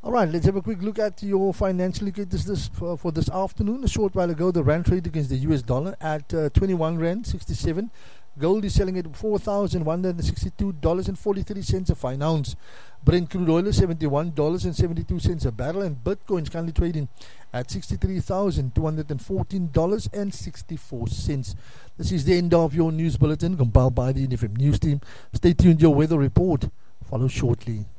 All right, let's have a quick look at your financial indicators for this afternoon. A short while ago, the rand trade against the US dollar at 21 rand 67. Gold is selling at $4,162.43 a fine ounce. Brent crude oil is $71.72 a barrel, and Bitcoin is currently trading at $63,214.64. This is the end of your news bulletin compiled by the NFM News team. Stay tuned, your weather report follows shortly.